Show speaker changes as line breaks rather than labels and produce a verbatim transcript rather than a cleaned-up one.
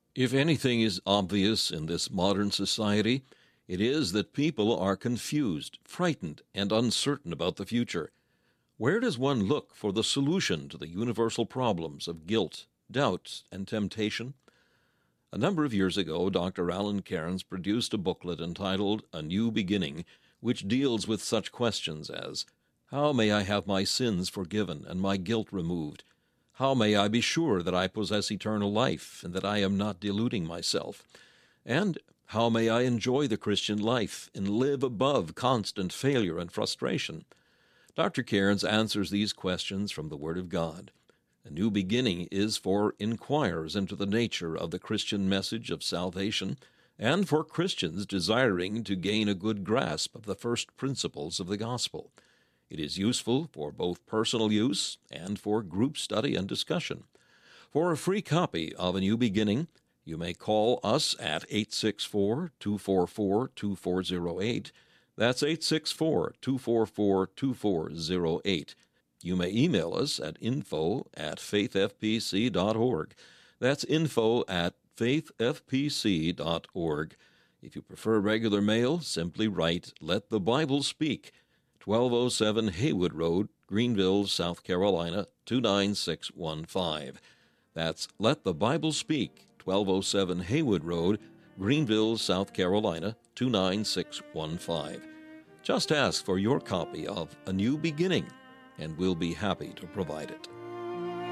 If anything is obvious in this modern society, it is that people are confused, frightened, and uncertain about the future. Where does one look for the solution to the universal problems of guilt, doubt, and temptation? A number of years ago, Doctor Alan Cairns produced a booklet entitled A New Beginning, which deals with such questions as, how may I have my sins forgiven and my guilt removed? How may I be sure that I possess eternal life and that I am not deluding myself? And how may I enjoy the Christian life and live above constant failure and frustration? Doctor Cairns answers these questions from the Word of God. A New Beginning is for inquirers into the nature of the Christian message of salvation and for Christians desiring to gain a good grasp of the first principles of the gospel. It is useful for both personal use and for group study and discussion. For a free copy of A New Beginning, you may call us at eight six four, two four four, two four zero eight. That's eight six four, two four four, two four zero eight. You may email us at info at faith f p c dot org. That's info at faith f p c dot org. If you prefer regular mail, simply write Let the Bible Speak, twelve oh seven Haywood Road, Greenville, South Carolina, two nine six one five. That's Let the Bible Speak, twelve oh seven Haywood Road, Greenville, South Carolina, two nine six one five. Just ask for your copy of A New Beginning, and we'll be happy to provide it.